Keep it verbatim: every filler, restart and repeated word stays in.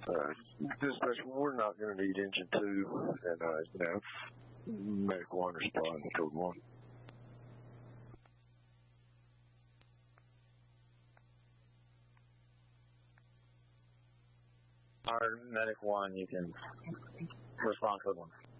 Uh, dispatch, we're not going to need engine two, and uh, you know, medic one respond to code one. Our medic one, you can respond code one.